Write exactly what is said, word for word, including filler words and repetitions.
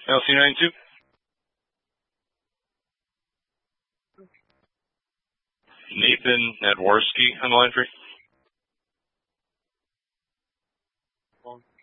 L C ninety-two. Nathan Nadworski on the line three.